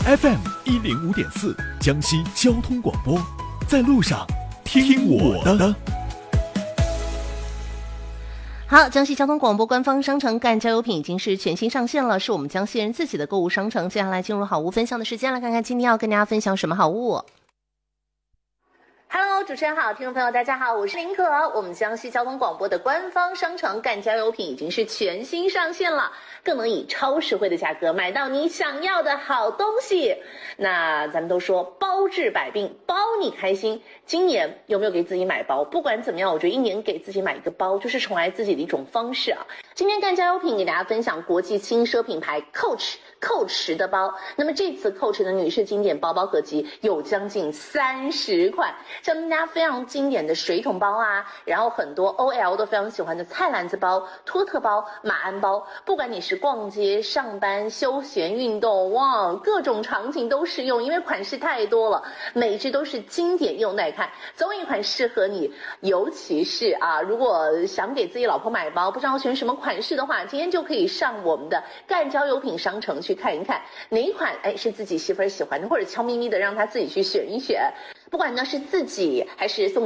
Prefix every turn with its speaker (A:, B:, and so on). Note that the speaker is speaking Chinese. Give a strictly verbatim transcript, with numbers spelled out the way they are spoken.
A: F M 一零五点四，江西交通广播，在路上听我的。
B: 好，江西交通广播官方商城赣交友品已经是全新上线了，是我们江西人自己的购物商城。接下来进入好物分享的时间，来看看今天要跟大家分享什么好物。Hello， 主持人好，听众朋友大家好，我是林可。我们江西交通广播的官方商城赣交友品已经是全新上线了，更能以超实惠的价格买到你想要的好东西。那咱们都说包治百病，包你开心。今年有没有给自己买包？不管怎么样，我觉得一年给自己买一个包，就是宠爱自己的一种方式啊。今天赣交友品给大家分享国际轻奢品牌 Coach Coach 的包。那么这次 Coach 的女士经典包包合集有将近三十款，像大家非常经典的水桶包啊，然后很多 O L 都非常喜欢的菜篮子包、托特包、马鞍包，不管你是逛街、上班、休闲、运动，哇，各种场景都适用，因为款式太多了，每一只都是经典又耐看，总有一款适合你。尤其是啊，如果想给自己老婆买包，不知道选什么款式的话，今天就可以上我们的赣交友品商城去看一看，哪一款哎是自己媳妇儿喜欢的，或者悄咪咪的让她自己去选一选。不管呢是自己还是送